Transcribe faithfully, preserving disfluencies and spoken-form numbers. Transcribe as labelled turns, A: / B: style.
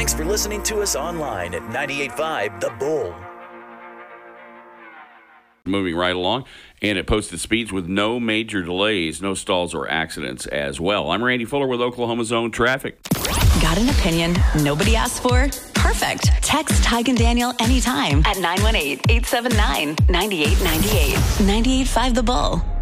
A: Thanks for listening to us online at ninety-eight point five The Bull.
B: Moving right along, and at posted speeds with no major delays, no stalls or accidents as well. I'm Randy Fuller with Oklahoma Zone Traffic.
C: Got an opinion nobody asked for? Perfect. Text Tig and Daniel anytime at nine one eight, eight seven nine, nine eight nine eight. ninety-eight point five The Bull.